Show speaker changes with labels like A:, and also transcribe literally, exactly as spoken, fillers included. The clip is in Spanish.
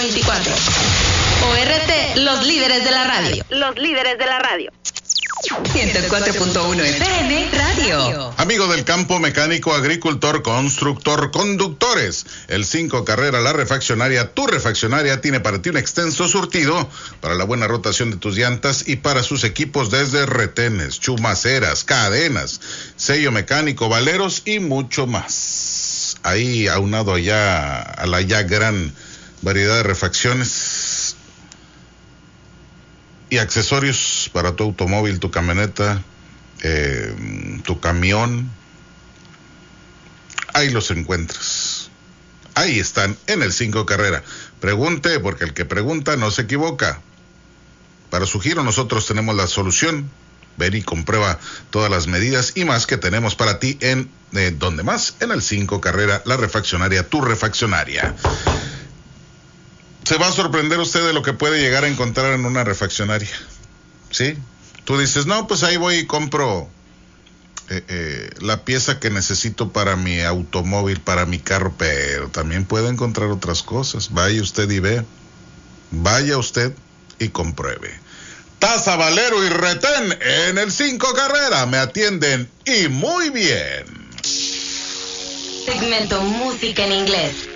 A: veinticuatro. O R T, los líderes de la radio.
B: Los líderes de la radio.
A: ciento cuatro punto uno F M Radio.
C: Amigo del campo, mecánico, agricultor, constructor, conductores. El cinco Carrera, la refaccionaria, tu refaccionaria, tiene para ti un extenso surtido para la buena rotación de tus llantas y para sus equipos desde retenes, chumaceras, cadenas, sello mecánico, valeros y mucho más. Ahí aunado allá a la ya gran variedad de refacciones y accesorios para tu automóvil, tu camioneta, eh, tu camión. Ahí los encuentras. Ahí están en el cinco Carrera. Pregunte, porque el que pregunta no se equivoca. Para su giro nosotros tenemos la solución. Ven y comprueba todas las medidas y más que tenemos para ti en eh, ¿dónde más? En el cinco Carrera, la refaccionaria, tu refaccionaria. Se va a sorprender usted de lo que puede llegar a encontrar en una refaccionaria, ¿sí? Tú dices, no, pues ahí voy y compro eh, eh, la pieza que necesito para mi automóvil, para mi carro, pero también puede encontrar otras cosas. Vaya usted y ve, vaya usted y compruebe. Tasa, valero y retén en el cinco Carrera, me atienden y muy bien.
A: Segmento Música en Inglés.